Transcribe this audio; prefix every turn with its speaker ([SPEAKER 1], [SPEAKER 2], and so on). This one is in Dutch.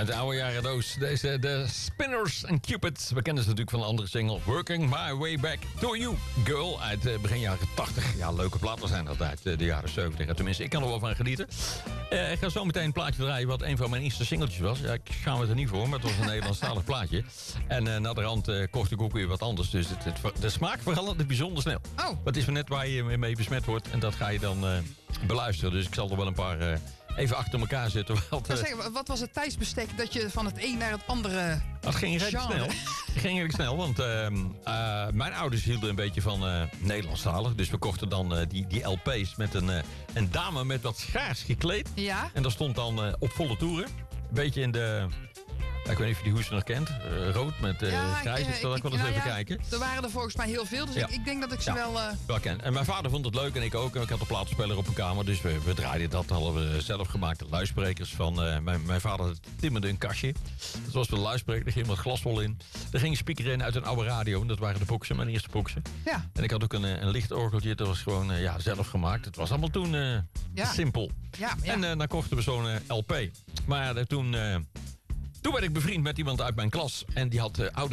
[SPEAKER 1] Uit de oude jaren doos. Deze, de Spinners and Cupids. We kennen ze natuurlijk van een andere single. Working My Way Back to You, Girl. Uit begin jaren 80. Ja, leuke platen zijn dat uit de jaren 70. Tenminste, ik kan er wel van genieten. Ik ga zo meteen een plaatje draaien wat een van mijn eerste singeltjes was. Ja, ik schaam me er niet voor, maar het was een Nederlandstalig plaatje. En na de rand kocht ik ook weer wat anders. Dus de smaak verandert bijzonder snel.
[SPEAKER 2] Oh.
[SPEAKER 1] Het is maar net waar je mee besmet wordt. En dat ga je dan beluisteren. Dus ik zal er wel een paar even achter elkaar zetten.
[SPEAKER 2] Wat was het tijdsbestek dat je van het een naar het andere
[SPEAKER 1] Dat ging redelijk snel. Het ging redelijk snel, want mijn ouders hielden een beetje van Nederlandstalig. Dus we kochten dan die LP's met een dame met wat schaars gekleed.
[SPEAKER 2] Ja.
[SPEAKER 1] En dat stond dan op volle toeren. Een beetje in de... Ja, ik weet niet of je die hoes nog kent. Rood met grijs. Ik zal ook wel eens even kijken.
[SPEAKER 2] Er waren er volgens mij heel veel, dus
[SPEAKER 1] Ja.
[SPEAKER 2] ik denk dat ik ze
[SPEAKER 1] wel ken. En mijn vader vond het leuk en ik ook. Ik had een platenspeler op mijn kamer, dus we draaiden dat. Hadden we zelf gemaakt. De luidsprekers van mijn vader timmerde een kastje. Dat was voor de luidspreker. Er ging wat glaswol in. Er ging een speaker in uit een oude radio. En dat waren de boxen, mijn eerste boxen.
[SPEAKER 2] Ja.
[SPEAKER 1] En ik had ook een lichtorgeltje. Dat was gewoon zelf gemaakt. Het was allemaal toen simpel.
[SPEAKER 2] Ja.
[SPEAKER 1] En dan kochten we zo'n LP. Maar toen werd ik bevriend met iemand uit mijn klas. En die had oude